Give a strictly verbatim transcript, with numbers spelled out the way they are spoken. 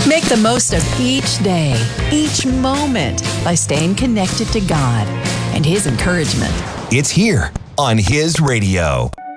Make the most of each day, each moment by staying connected to God and His encouragement. It's here on His Radio.